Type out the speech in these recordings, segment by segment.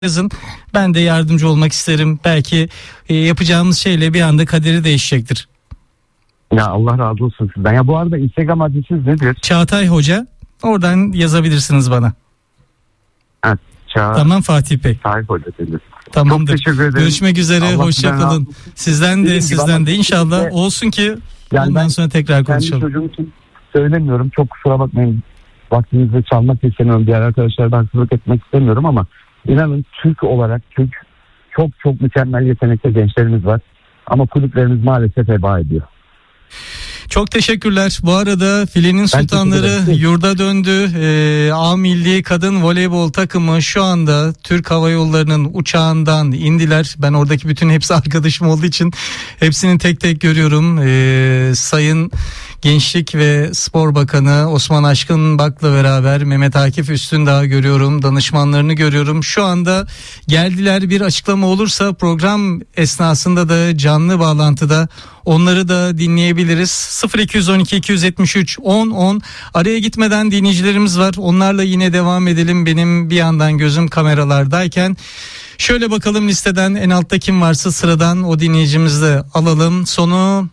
yazın. Ben de yardımcı olmak isterim. Belki yapacağımız şeyle bir anda kaderi değişecektir. Ya Allah razı olsun sizden. Ya bu arada Instagram adresiniz nedir? Çağatay Hoca. Oradan yazabilirsiniz bana. Evet, Tamam Fatih Bey. Çağatay Hoca dedi. Tamamdır. Çok teşekkür ederim. Görüşmek üzere. Hoşça kalın. Sizden de inşallah olsun ki yani ondan sonra tekrar konuşalım. Kendi çocuğum için söylemiyorum. Çok kusura bakmayın. Vaktinizi çalmak istemiyorum. Diğer arkadaşlardan haksızlık etmek istemiyorum ama inanın Türk olarak çok mükemmel yetenekli gençlerimiz var. Ama kulüplerimiz maalesef heba ediyor. Çok teşekkürler. Bu arada Filenin Sultanları yurda döndü. A Milli Kadın Voleybol takımı şu anda Türk Hava Yolları'nın uçağından indiler. Ben oradaki bütün hepsi arkadaşım olduğu için hepsini tek tek görüyorum. Sayın Gençlik ve Spor Bakanı Osman Aşkın Bak'la beraber Mehmet Akif Üstündağ'ı görüyorum. Danışmanlarını görüyorum. Şu anda geldiler. Bir açıklama olursa program esnasında da canlı bağlantıda onları da dinleyebiliriz. 0212 273 10 araya gitmeden dinleyicilerimiz var. Onlarla yine devam edelim. Benim bir yandan gözüm kameralardayken şöyle bakalım listeden en altta kim varsa sıradan o dinleyicimizi de alalım. Sonu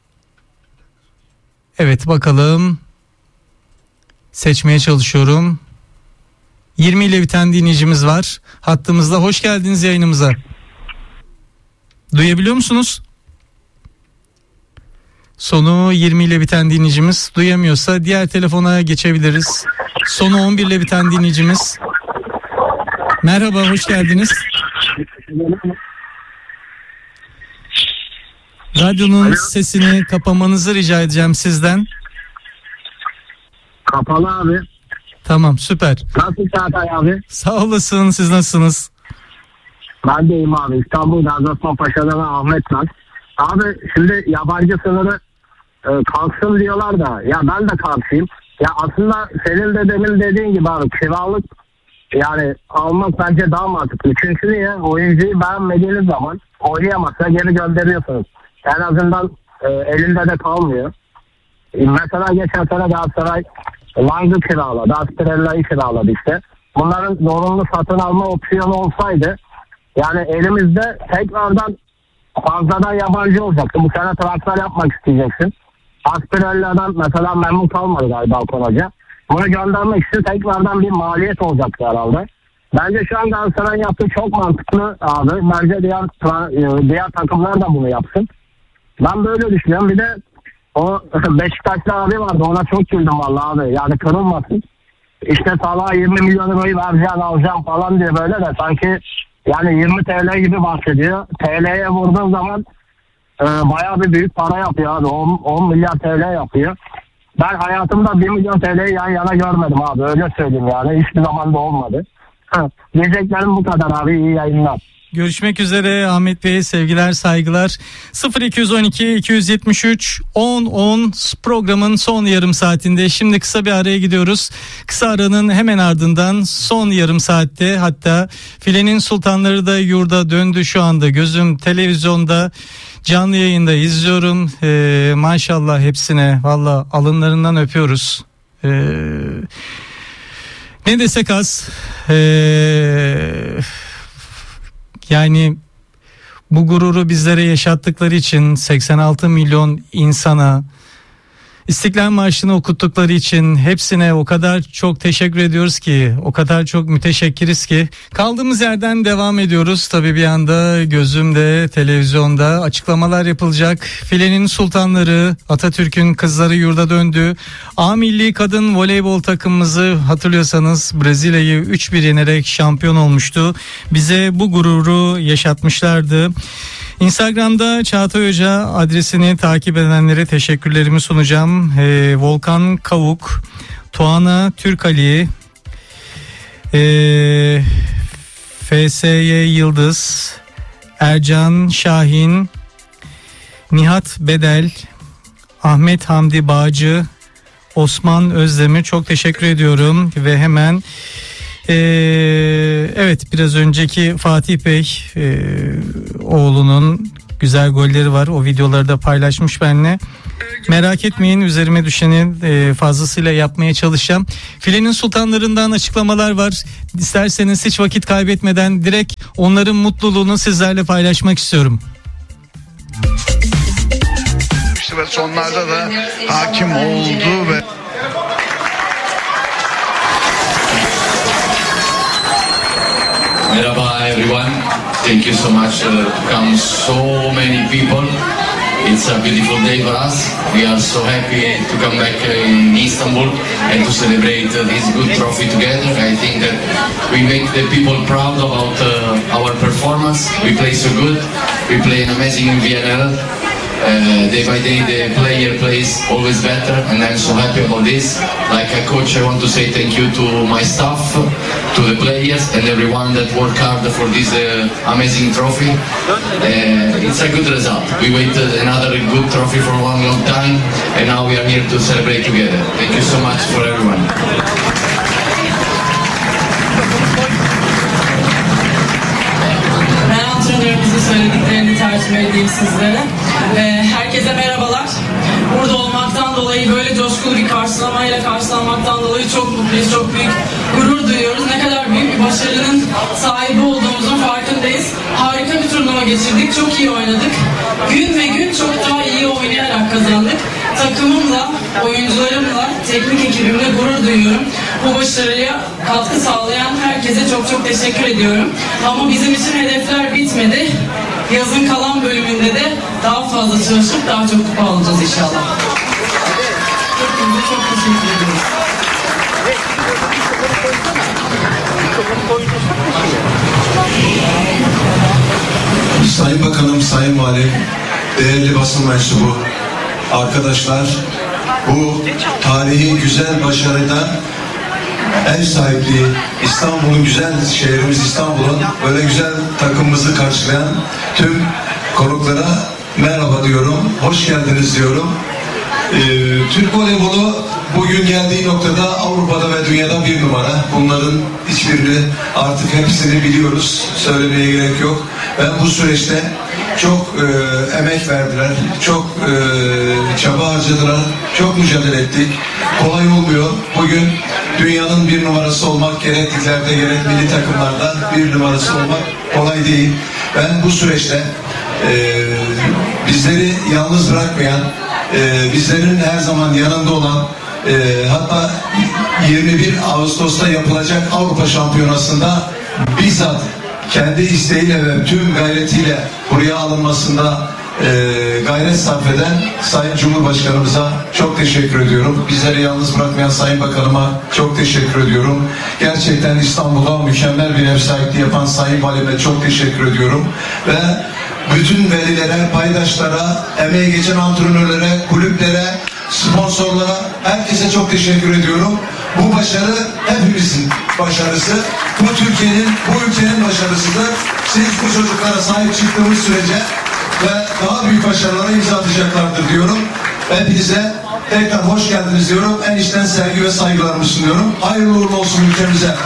evet bakalım. Seçmeye çalışıyorum. 20 ile biten dinleyicimiz var. Hattımızda hoş geldiniz yayınımıza. Duyabiliyor musunuz? Sonu 20 ile biten dinleyicimiz duyamıyorsa diğer telefona geçebiliriz. Sonu 11 ile biten dinleyicimiz. Merhaba, hoş geldiniz. Radyonun sesini kapamanızı rica edeceğim sizden. Kapalı abi. Tamam, süper. Nasıl Çağatay abi? Sağ olasın, siz nasılsınız? Ben deyim abi. İstanbul Gazi Osman Paşa'dan Ahmet Naz. Abi şimdi yabancı sınırı kalksın diyorlar da ya ben de kalkayım. Ya aslında senin de demin dediğin gibi abi kiralık yani almak bence daha mantıklı. Çünkü niye? Oyuncuyu beğenmediğiniz zaman oynayamazsa geri gönderiyorsunuz. En azından elinde de kalmıyor. Mesela geçen sene Galatasaray Lang'ı kiraladı. Aspirella'yı kiraladı işte. Bunların zorunlu satın alma opsiyonu olsaydı yani elimizde tekrardan fazladan yabancı olacaktı. Bu sene transfer yapmak isteyeceksin. Aspirella'dan mesela memnun kalmadı galiba Balkon Hoca. Bunu göndermek için tekrardan bir maliyet olacaktı herhalde. Bence şu an Galatasaray'ın yaptığı çok mantıklı abi. Bence diğer takımlar da bunu yapsın. Ben böyle düşünüyorum. Bir de o Beşiktaşlı abi vardı. Ona çok güldüm vallahi abi. Yani kırılmasın. İşte Salah'a 20 milyon euroyu vereceğim alacağım falan diye böyle de sanki yani 20 TL gibi bahsediyor. TL'ye vurduğun zaman bayağı bir büyük para yapıyor abi. 10 milyar TL yapıyor. Ben hayatımda 1 milyon TL'yi yan yana görmedim abi. Öyle söyleyeyim yani. Hiçbir zaman da olmadı. Diyeceklerim bu kadar abi. İyi yayınlar. Görüşmek üzere Ahmet Bey, sevgiler saygılar. 0212 273 10 programın son yarım saatinde. Şimdi kısa bir araya gidiyoruz. Kısa aranın hemen ardından son yarım saatte hatta Filenin Sultanları da yurda döndü şu anda. Gözüm televizyonda canlı yayında izliyorum. Maşallah hepsine valla alınlarından öpüyoruz. Ne desek az. Yani bu gururu bizlere yaşattıkları için 86 milyon insana İstiklal Marşı'nı okuttukları için hepsine o kadar çok teşekkür ediyoruz ki, o kadar çok müteşekkiriz ki. Kaldığımız yerden devam ediyoruz. Tabii bir anda gözümde televizyonda açıklamalar yapılacak. Filenin Sultanları, Atatürk'ün kızları yurda döndü. A Milli Kadın Voleybol takımımızı hatırlıyorsanız Brezilya'yı 3-1 yenerek şampiyon olmuştu. Bize bu gururu yaşatmışlardı. Instagram'da Çağatay Hoca adresini takip edenlere teşekkürlerimi sunacağım. Volkan Kavuk, Tuana Türkali, FSY Yıldız, Ercan Şahin, Nihat Bedel, Ahmet Hamdi Bağcı, Osman Özdemir, çok teşekkür ediyorum ve hemen evet biraz önceki Fatih Bey oğlunun güzel golleri var, o videoları da paylaşmış benimle. Merak etmeyin, üzerime düşeni fazlasıyla yapmaya çalışacağım. Filenin sultanlarından açıklamalar var. İsterseniz hiç vakit kaybetmeden direkt onların mutluluğunu sizlerle paylaşmak istiyorum. Ve sonlarda da hakim oldu ve Merhaba everyone, thank you so much to come so many people. It's a beautiful day for us. We are so happy to come back in Istanbul and to celebrate this good trophy together. I think that we make the people proud about our performance. We play so good. We play an amazing VNL. Day by day the player plays always better, and I'm so happy about this. Like a coach, I want to say thank you to my staff, to the players and everyone that worked hard for this amazing trophy. It's a good result. We waited another good trophy for a long time, and now we are here to celebrate together. Thank you so much for everyone. Ben antrenörümüzün söylediklerini tercüme edeyim sizlere. Herkese merhabalar. Burada olmaktan dolayı, böyle coşkulu bir karşılamayla karşılanmaktan dolayı çok mutluyuz, çok büyük gurur duyuyoruz. Ne kadar büyük bir başarının sahibi olduğumuzun farkındayız. Harika bir turnuva geçirdik, çok iyi oynadık. Gün ve gün çok daha iyi oynayarak kazandık. Takımımla, oyuncularımla, teknik ekibimle gurur duyuyorum. Bu başarıya katkı sağlayan herkese çok çok teşekkür ediyorum. Ama bizim için hedefler bitmedi. Yazın kalan bölümünde de daha fazla çalışıp daha çok kupa alacağız inşallah. Hepinize çok teşekkür ediyoruz. Sayın Bakanım, Sayın Valim, değerli basın mensubu, arkadaşlar, bu tarihi güzel başarıda ev sahipliği, İstanbul'un güzel şehrimiz İstanbul'un böyle güzel takımımızı karşılayan tüm konuklara merhaba diyorum, hoş geldiniz diyorum. Türk voleybolu bugün geldiği noktada Avrupa'da ve dünyada bir numara. Bunların hiçbirini, artık hepsini biliyoruz. Söylemeye gerek yok. Ben bu süreçte çok emek verdiler, çok çaba harcadılar, çok mücadele ettik. Kolay olmuyor. Bugün dünyanın bir numarası olmak, gerek liglerde gerek milli takımlarda bir numarası olmak kolay değil. Ben bu süreçte bizleri yalnız bırakmayan, bizlerin her zaman yanında olan, hatta 21 Ağustos'ta yapılacak Avrupa Şampiyonası'nda bizzat kendi isteğiyle ve tüm gayretiyle buraya alınmasında gayret sarf eden Sayın Cumhurbaşkanımıza çok teşekkür ediyorum. Bizleri yalnız bırakmayan Sayın Bakanıma çok teşekkür ediyorum. Gerçekten İstanbul'a mükemmel bir ev sahipliği yapan Sayın Valime çok teşekkür ediyorum. Ve bütün velilere, paydaşlara, emeği geçen antrenörlere, kulüplere, sponsorlara, herkese çok teşekkür ediyorum. Bu başarı hepimizin başarısı. Bu Türkiye'nin, bu ülkenin başarısıdır. Siz bu çocuklara sahip çıktığımız sürece ve daha büyük başarılara imza atacaklardır diyorum. Hepinize tekrar hoş geldiniz diyorum. En içten sevgi ve saygılarımı sunuyorum. Hayırlı uğurlu olsun ülkemize.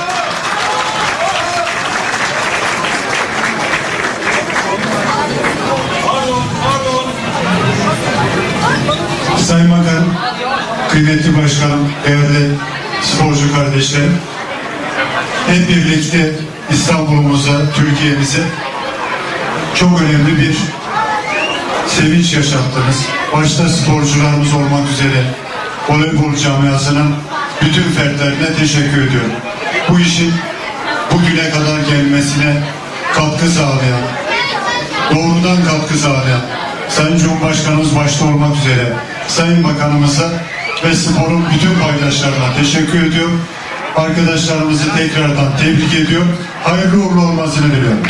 Sayın Bakanım, kıymetli başkanım, değerli sporcu kardeşlerim, hep birlikte İstanbul'umuza, Türkiye'mize çok önemli bir sevinç yaşattınız. Başta sporcularımız olmak üzere voleybol camiasının bütün fertlerine teşekkür ediyorum. Bu işin bugüne kadar gelmesine katkı sağlayan, doğrudan katkı sağlayan Sayın Cumhurbaşkanımız başta olmak üzere Sayın Bakanımıza ve sporun bütün paydaşlarına teşekkür ediyorum. Arkadaşlarımızı tekrardan tebrik ediyorum. Hayırlı uğurlu olmasını diliyorum.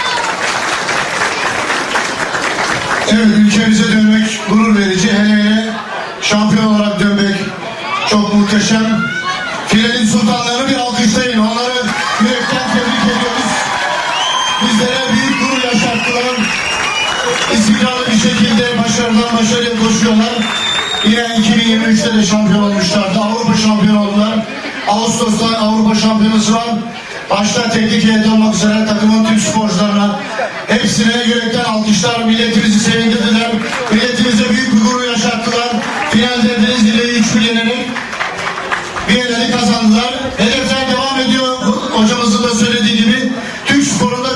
Evet, ülkemize dönmek gurur verici. Hele şampiyon olarak dönmek çok muhteşem. Filenin sultanlarını bir alkışlayın. Onları yürekten tebrik ediyoruz. Bizlere büyük gurur yaşattılar. İstikrarlı bir şekilde başarıdan başarıya koşuyorlar. Yine 2023'te de şampiyon olmuşlardı. Avrupa şampiyon oldular. Ağustos'ta Avrupa şampiyonası var. Başta teknik heyet olmak üzere takımın tüm sporcularına hepsine yürekten alkışlar. Milletimizi sevindirdiniz.